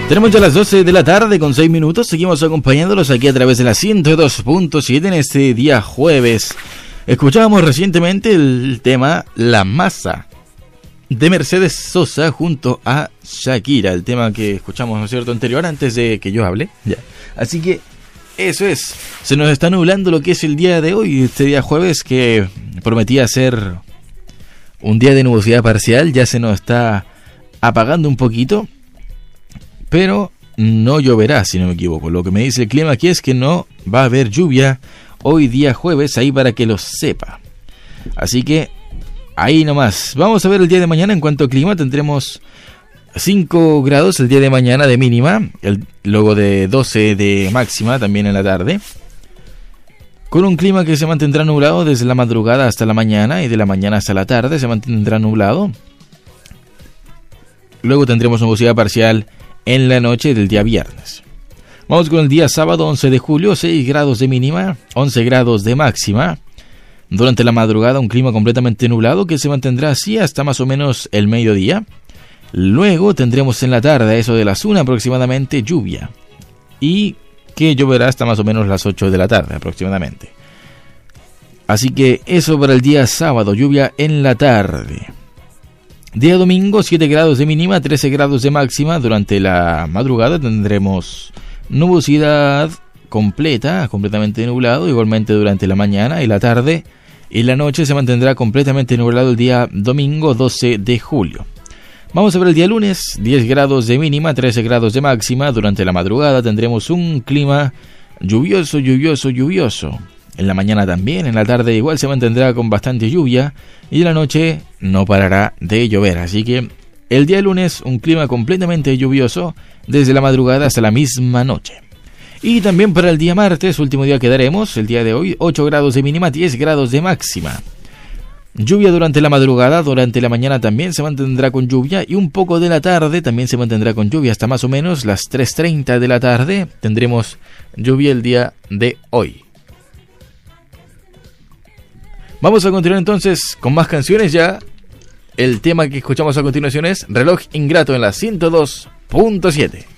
Tenemos ya las 12 de la tarde con 6 minutos. Seguimos acompañándolos aquí a través de la 102.7 en este día jueves. Escuchábamos recientemente el tema La Masa de Mercedes Sosa junto a Shakira. El tema que escuchamos, ¿no es cierto?, anterior, antes de que yo hable. Ya. Así que eso es. Se nos está nublando lo que es el día de hoy, este día jueves que prometía ser un día de nubosidad parcial. Ya se nos está apagando un poquito, pero no lloverá, si no me equivoco. Lo que me dice el clima aquí es que no va a haber lluvia hoy día jueves, ahí para que lo sepa. Así que ahí nomás. Vamos a ver el día de mañana. En cuanto a clima, tendremos 5 grados el día de mañana de mínima, luego de 12 de máxima también en la tarde, con un clima que se mantendrá nublado desde la madrugada hasta la mañana, y de la mañana hasta la tarde se mantendrá nublado. Luego tendremos nubosidad parcial en la noche del día viernes. Vamos con el día sábado 11 de julio, 6 grados de mínima, 11 grados de máxima. Durante la madrugada un clima completamente nublado que se mantendrá así hasta más o menos el mediodía. Luego tendremos en la tarde, a eso de las 1 aproximadamente, lluvia. Y que lloverá hasta más o menos las 8 de la tarde aproximadamente. Así que eso para el día sábado, lluvia en la tarde. Día domingo, 7 grados de mínima, 13 grados de máxima. Durante la madrugada tendremos nubosidad completa, completamente nublado. Igualmente durante la mañana y la tarde. Y la noche se mantendrá completamente nublado el día domingo 12 de julio. Vamos a ver el día lunes, 10 grados de mínima, 13 grados de máxima. Durante la madrugada tendremos un clima lluvioso. En la mañana también, en la tarde igual se mantendrá con bastante lluvia, y en la noche no parará de llover. Así que el día lunes un clima completamente lluvioso desde la madrugada hasta la misma noche. Y también para el día martes, último día que daremos, el día de hoy, 8 grados de mínima, 10 grados de máxima. Lluvia durante la madrugada, durante la mañana también se mantendrá con lluvia, y un poco de la tarde también se mantendrá con lluvia. Hasta más o menos las 3:30 de la tarde tendremos lluvia el día de hoy. Vamos a continuar entonces con más canciones ya. El tema que escuchamos a continuación es Reloj Ingrato en la 102.7.